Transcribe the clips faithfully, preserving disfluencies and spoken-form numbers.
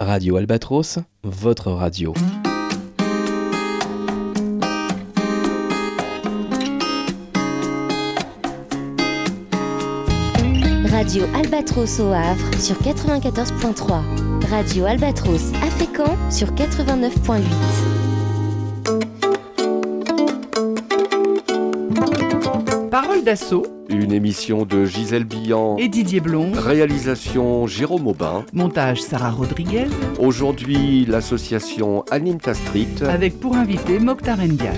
Radio Albatros, votre radio. Radio Albatros au Havre sur quatre-vingt-quatorze point trois. Radio Albatros à Fécamp sur quatre-vingt-neuf point huit. Parole d'assaut. Une émission de Gisèle Billan et Didier Blonde. Réalisation Jérôme Aubin. Montage Sarah Rodriguez. Aujourd'hui, l'association Anime ta Street. Avec pour invité Mokhtar Ndiaye.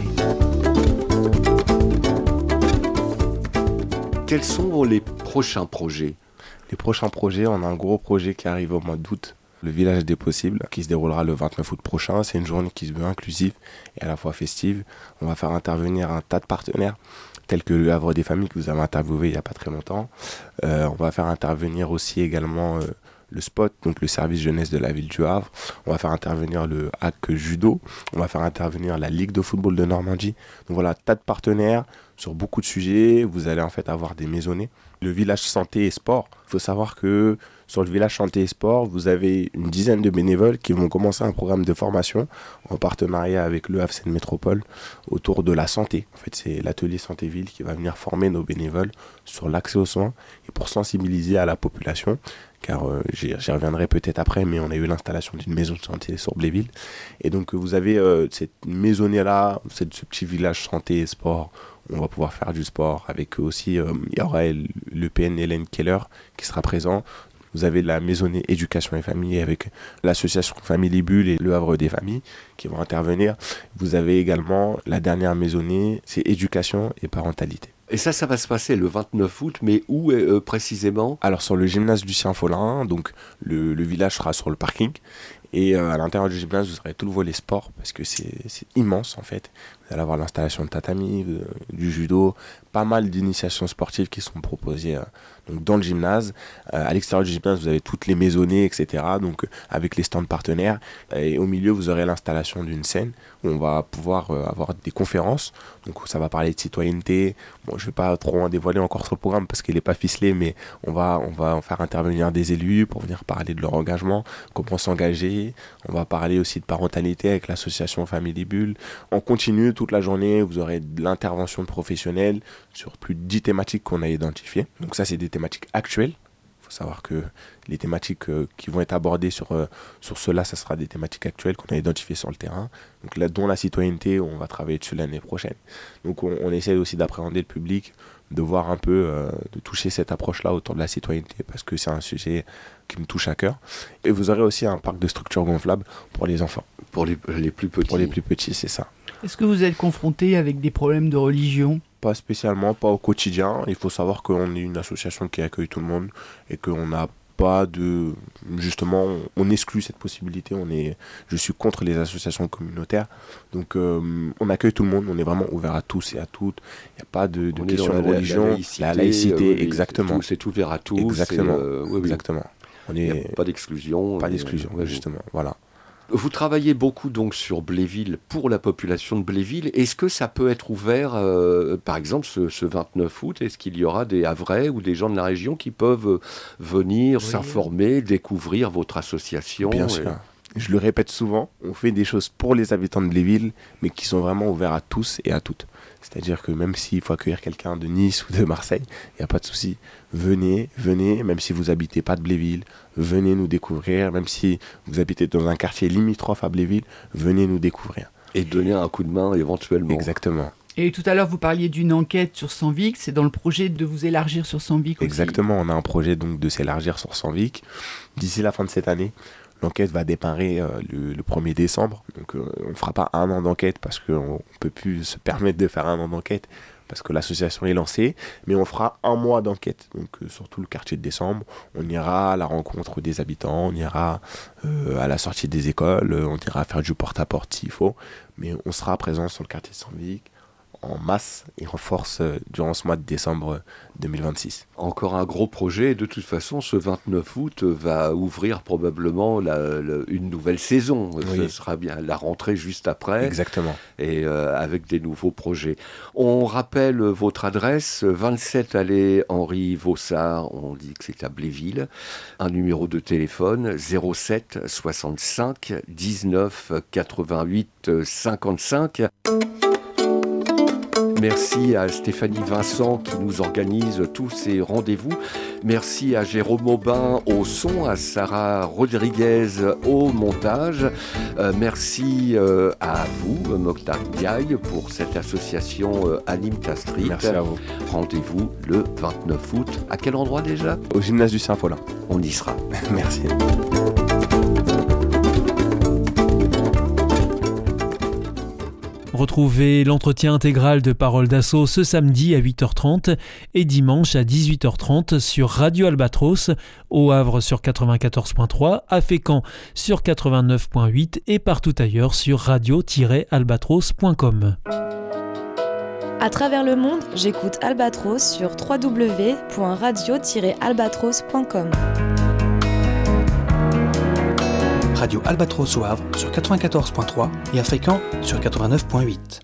Quels sont les prochains projets ? Les prochains projets, on a un gros projet qui arrive au mois d'août. Le Village des Possibles, qui se déroulera le vingt-neuf août prochain. C'est une journée qui se veut inclusive et à la fois festive. On va faire intervenir un tas de partenaires, tels que le Havre des Familles, que vous avez interviewé il n'y a pas très longtemps. Euh, on va faire intervenir aussi également euh, le SPOT, donc le service jeunesse de la ville du Havre. On va faire intervenir le H A C Judo. On va faire intervenir la Ligue de football de Normandie. Donc voilà, tas de partenaires sur beaucoup de sujets. Vous allez en fait avoir des maisonnées. Le village santé et sport, il faut savoir que sur le village santé et sport, vous avez une dizaine de bénévoles qui vont commencer un programme de formation en partenariat avec le Havre Seine Métropole autour de la santé. En fait, c'est l'atelier Santé-Ville qui va venir former nos bénévoles sur l'accès aux soins et pour sensibiliser à la population. Car euh, j'y, j'y reviendrai peut-être après, mais on a eu l'installation d'une maison de santé sur Bléville. Et donc vous avez euh, cette maisonnée-là, cette, ce petit village santé et sport. On va pouvoir faire du sport avec eux aussi. Euh, il y aura le P N Hélène Keller qui sera présent. Vous avez la maisonnée éducation et famille avec l'association Famille Bulle et le Havre des Familles qui vont intervenir. Vous avez également la dernière maisonnée, c'est éducation et parentalité. Et ça, ça va se passer le vingt-neuf août, mais où euh, précisément ? Alors sur le gymnase Lucien Follin, donc le, le village sera sur le parking. Et euh, à l'intérieur du gymnase, vous aurez tout le volet sport parce que c'est, c'est immense en fait. Vous allez avoir l'installation de tatami, euh, du judo, pas mal d'initiations sportives qui sont proposées euh, donc dans le gymnase. Euh, à l'extérieur du gymnase, vous avez toutes les maisonnées, et cetera. Donc euh, avec les stands partenaires. Et au milieu, vous aurez l'installation d'une scène où on va pouvoir euh, avoir des conférences. Donc ça va parler de citoyenneté. Bon, je ne vais pas trop en dévoiler encore sur le programme parce qu'il n'est pas ficelé, mais on va, on va en faire intervenir des élus pour venir parler de leur engagement, comment s'engager. On va parler aussi de parentalité avec l'association Famille Bulle. On continue toute la journée, vous aurez de l'intervention de professionnels sur plus de dix thématiques qu'on a identifiées. Donc ça, c'est des thématiques actuelles. Il faut savoir que les thématiques euh, qui vont être abordées sur, euh, sur cela, ça sera des thématiques actuelles qu'on a identifiées sur le terrain. Donc là, dont la citoyenneté, on va travailler dessus l'année prochaine. Donc on, on essaie aussi d'appréhender le public, de voir un peu, euh, de toucher cette approche-là autour de la citoyenneté parce que c'est un sujet qui me touche à cœur. Et vous aurez aussi un parc de structures gonflables pour les enfants. Pour les, les plus petits. Pour les plus petits, c'est ça. Est-ce que vous êtes confronté avec des problèmes de religion ? Pas spécialement, pas au quotidien. Il faut savoir qu'on est une association qui accueille tout le monde et qu'on n'a pas de... Justement, on exclut cette possibilité. On est, je suis contre les associations communautaires. Donc, euh, on accueille tout le monde. On est vraiment ouvert à tous et à toutes. Il n'y a pas de, de question de religion. La laïcité, la laïcité euh, oui, exactement. C'est, tout, c'est ouvert à tous. Exactement. Et, euh, oui, exactement. On est, il n'y a pas d'exclusion. Pas d'exclusion, euh, justement. Voilà. Vous travaillez beaucoup donc sur Bléville pour la population de Bléville. Est-ce que ça peut être ouvert, euh, par exemple, ce, ce vingt-neuf août ? Est-ce qu'il y aura des Havrais ou des gens de la région qui peuvent venir oui. s'informer, découvrir votre association ? Bien sûr. Et... Je le répète souvent, on fait des choses pour les habitants de Bléville, mais qui sont vraiment ouverts à tous et à toutes. C'est-à-dire que même s'il faut accueillir quelqu'un de Nice ou de Marseille, il n'y a pas de souci. Venez, venez, même si vous n'habitez pas de Bléville, venez nous découvrir. Même si vous habitez dans un quartier limitrophe à Bléville, venez nous découvrir. Et donner un coup de main éventuellement. Exactement. Et tout à l'heure, vous parliez d'une enquête sur Sanvic. C'est dans le projet de vous élargir sur Sanvic aussi. Exactement, on a un projet donc de s'élargir sur Sanvic. D'ici la fin de cette année, l'enquête va démarrer euh, le, le premier décembre. Donc euh, on ne fera pas un an d'enquête parce qu'on ne peut plus se permettre de faire un an d'enquête parce que l'association est lancée. Mais on fera un mois d'enquête. Donc euh, sur tout le quartier de décembre, on ira à la rencontre des habitants, on ira euh, à la sortie des écoles, on ira faire du porte-à-porte s'il faut. Mais on sera présent sur le quartier de Sanvic en masse et en force euh, durant ce mois de décembre deux mille vingt-six. Encore un gros projet. De toute façon, ce vingt-neuf août va ouvrir probablement la, la, une nouvelle saison. Oui. Ce sera bien la rentrée juste après. Exactement. Et euh, avec des nouveaux projets. On rappelle votre adresse, vingt-sept allée Henri Vaussard, on dit que c'est à Bléville. Un numéro de téléphone zéro sept soixante-cinq dix-neuf quatre-vingt-huit cinquante-cinq. Merci à Stéphanie Vincent qui nous organise tous ces rendez-vous. Merci à Jérôme Aubin au son, à Sarah Rodriguez au montage. Euh, merci euh, à vous, Mokhtar Diaye, pour cette association euh, Anime Ta Street. Merci à vous. Rendez-vous le vingt-neuf août. À quel endroit déjà ? Au gymnase du Saint-Paulin. On y sera. Merci. Retrouvez l'entretien intégral de Parole d'Assaut ce samedi à huit heures trente et dimanche à dix-huit heures trente sur Radio Albatros, au Havre sur quatre-vingt-quatorze point trois, à Fécamp sur quatre-vingt-neuf point huit et partout ailleurs sur radio tiret albatros point com. À travers le monde, j'écoute Albatros sur w w w point radio tiret albatros point com. Radio Albatros au Havre sur quatre-vingt-quatorze point trois et à Fécamp sur quatre-vingt-neuf point huit.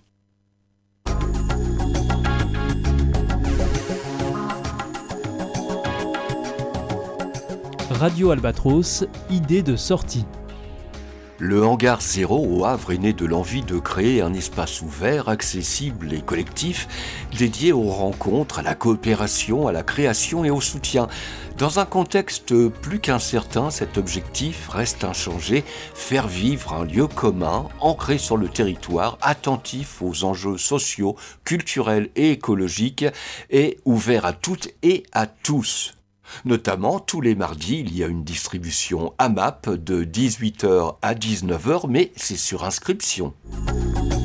Radio Albatros, idée de sortie. Le Hangar Zéro au Havre est né de l'envie de créer un espace ouvert, accessible et collectif, dédié aux rencontres, à la coopération, à la création et au soutien. Dans un contexte plus qu'incertain, cet objectif reste inchangé, faire vivre un lieu commun, ancré sur le territoire, attentif aux enjeux sociaux, culturels et écologiques, et ouvert à toutes et à tous. Notamment, tous les mardis, il y a une distribution A M A P de dix-huit heures à dix-neuf heures, mais c'est sur inscription.